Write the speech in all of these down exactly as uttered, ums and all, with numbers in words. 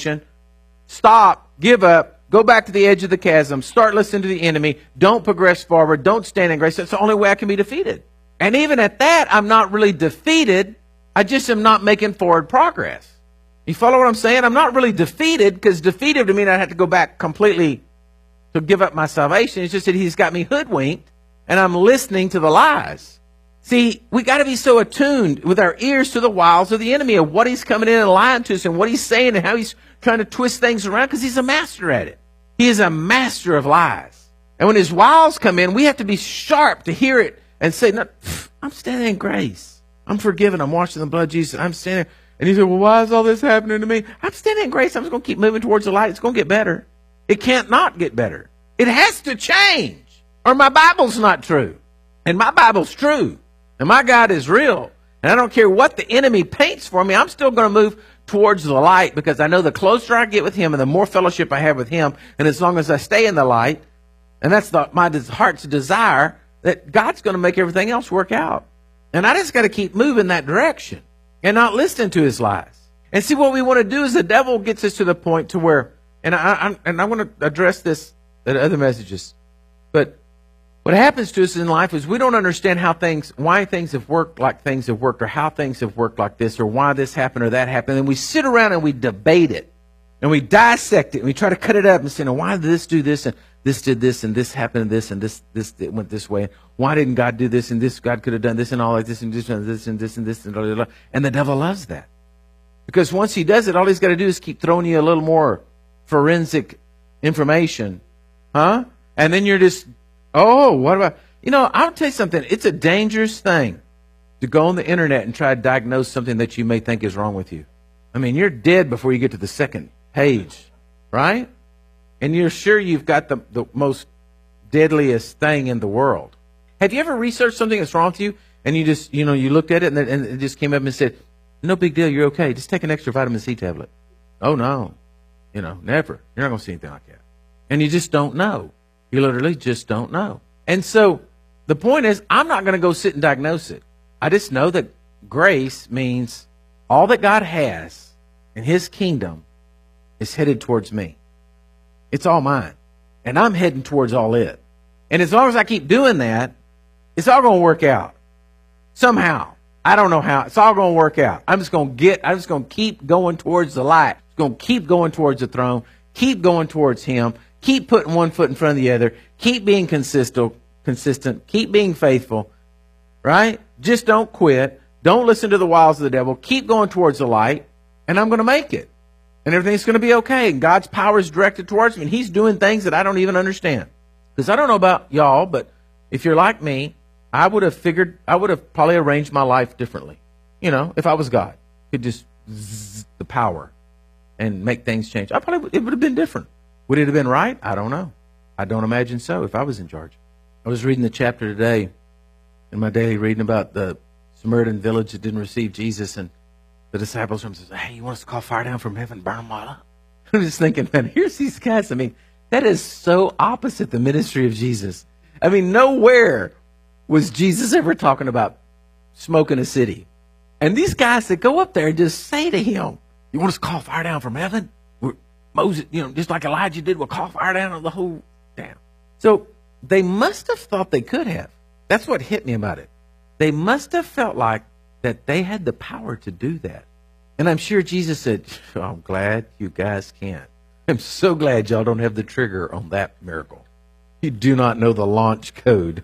Stop, give up, go back to the edge of the chasm, start listening to the enemy, don't progress forward, don't stand in grace. That's the only way I can be defeated. And even at that, I'm not really defeated. I just am not making forward progress. You follow what I'm saying? I'm not really defeated, because defeated would mean I'd have to go back completely to give up my salvation. It's just that he's got me hoodwinked, and I'm listening to the lies. See, we got to be so attuned with our ears to the wiles of the enemy, of what he's coming in and lying to us, and what he's saying, and how he's trying to twist things around, because he's a master at it. He is a master of lies. And when his wiles come in, we have to be sharp to hear it and say, no, I'm standing in grace. I'm forgiven. I'm washed in the blood of Jesus. I'm standing. And he said, well, why is all this happening to me? I'm standing in grace. I'm just going to keep moving towards the light. It's going to get better. It can't not get better. It has to change, or my Bible's not true. And my Bible's true. And my God is real. And I don't care what the enemy paints for me. I'm still going to move towards the light, because I know the closer I get with him and the more fellowship I have with him, and as long as I stay in the light, and that's the, my heart's desire, that God's going to make everything else work out. And I just got to keep moving that direction and not listening to his lies. And see, what we want to do is the devil gets us to the point to where, and I, I and I want to address this in other messages, but what happens to us in life is we don't understand how things, why things have worked like things have worked, or how things have worked like this, or why this happened or that happened. And we sit around and we debate it, and we dissect it, and we try to cut it up and say, no, why did this do this, and this did this, and this happened, and this, and this, this it went this way. Why didn't God do this, and this, God could have done this, and all like this, and this, and this, and this, and this, and blah, blah, blah. And the devil loves that. Because once he does it, all he's got to do is keep throwing you a little more forensic information. Huh? And then you're just, oh, what about, you know, I'll tell you something. It's a dangerous thing to go on the internet and try to diagnose something that you may think is wrong with you. I mean, you're dead before you get to the second page, right? And you're sure you've got the, the most deadliest thing in the world. Have you ever researched something that's wrong with you, and you just, you know, you looked at it, and, then, and it just came up and said, no big deal, you're okay. Just take an extra vitamin C tablet. Oh, no. You know, never. You're not going to see anything like that. And you just don't know. You literally just don't know. And so the point is, I'm not going to go sit and diagnose it. I just know that grace means all that God has in his kingdom is headed towards me. It's all mine. And I'm heading towards all it. And as long as I keep doing that, it's all going to work out. Somehow. I don't know how. It's all going to work out. I'm just going to get, I'm just going to keep going towards the light. I'm going to keep going towards the throne. Keep going towards him. Keep putting one foot in front of the other. Keep being consistent. Consistent. Keep being faithful. Right? Just don't quit. Don't listen to the wiles of the devil. Keep going towards the light. And I'm going to make it. And everything's going to be okay. And God's power is directed towards me. And he's doing things that I don't even understand. Because I don't know about y'all, but if you're like me, I would have figured, I would have probably arranged my life differently. You know, if I was God, could just zzz the power and make things change. I probably, it would have been different. Would it have been right? I don't know. I don't imagine so if I was in charge. I was reading the chapter today in my daily reading about the Samaritan village that didn't receive Jesus, and the disciples from said, hey, you want us to call fire down from heaven and burn them all up? I'm just thinking, man, here's these guys. I mean, that is so opposite the ministry of Jesus. I mean, nowhere was Jesus ever talking about smoking a city. And these guys that go up there and just say to him, you want us to call fire down from heaven? We're, Moses, you know, just like Elijah did, we'll call fire down on the whole town. So they must have thought they could have. That's what hit me about it. They must have felt like that they had the power to do that. And I'm sure Jesus said, oh, I'm glad you guys can't. I'm so glad y'all don't have the trigger on that miracle. You do not know the launch code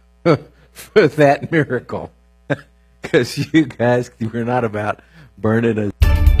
for that miracle. Because you guys were not about burning a...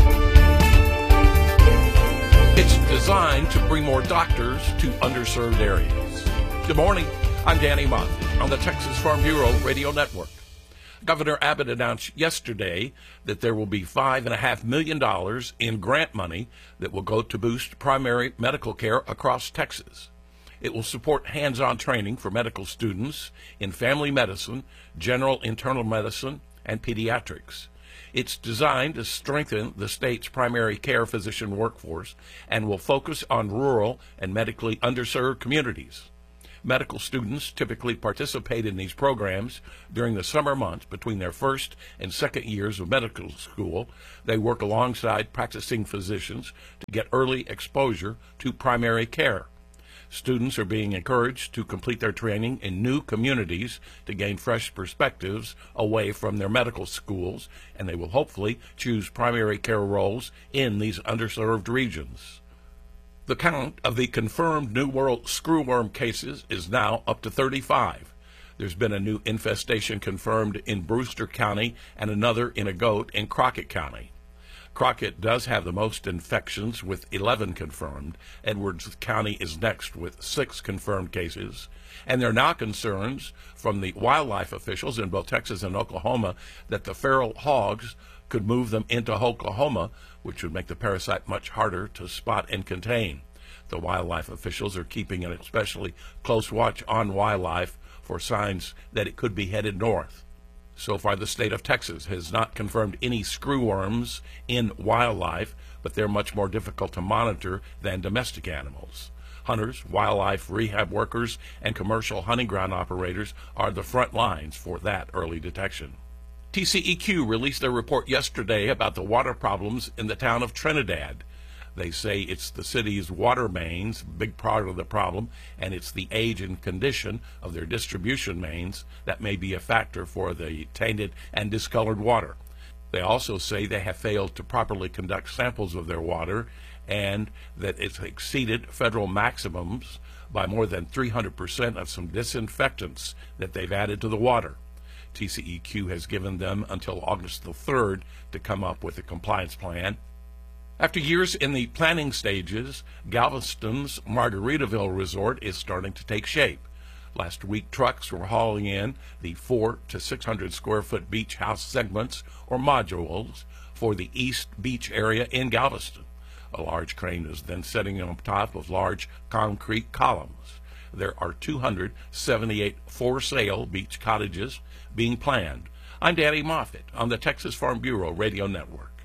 It's designed to bring more doctors to underserved areas. Good morning. I'm Danny Mott on the Texas Farm Bureau Radio Network. Governor Abbott announced yesterday that there will be five point five million dollars in grant money that will go to boost primary medical care across Texas. It will support hands-on training for medical students in family medicine, general internal medicine, and pediatrics. It's designed to strengthen the state's primary care physician workforce and will focus on rural and medically underserved communities. Medical students typically participate in these programs during the summer months between their first and second years of medical school. They work alongside practicing physicians to get early exposure to primary care. Students are being encouraged to complete their training in new communities to gain fresh perspectives away from their medical schools, and they will hopefully choose primary care roles in these underserved regions. The count of the confirmed New World screwworm cases is now up to thirty-five. There's been a new infestation confirmed in Brewster County and another in a goat in Crockett County. Crockett does have the most infections with eleven confirmed. Edwards County is next with six confirmed cases. And there are now concerns from the wildlife officials in both Texas and Oklahoma that the feral hogs could move them into Oklahoma, which would make the parasite much harder to spot and contain. The wildlife officials are keeping an especially close watch on wildlife for signs that it could be headed north. So far, the state of Texas has not confirmed any screwworms in wildlife, but they're much more difficult to monitor than domestic animals. Hunters, wildlife rehab workers, and commercial hunting ground operators are the front lines for that early detection. T C E Q released a report yesterday about the water problems in the town of Trinidad. They say it's the city's water mains, big part of the problem, and it's the age and condition of their distribution mains that may be a factor for the tainted and discolored water. They also say they have failed to properly conduct samples of their water and that it's exceeded federal maximums by more than three hundred percent of some disinfectants that they've added to the water. T C E Q has given them until August the third to come up with a compliance plan. After years in the planning stages, Galveston's Margaritaville Resort is starting to take shape. Last week, trucks were hauling in the four to six hundred square foot beach house segments or modules for the East Beach area in Galveston. A large crane is then setting on top of large concrete columns. There are two hundred seventy-eight for-sale beach cottages being planned. I'm Danny Moffett on the Texas Farm Bureau Radio Network.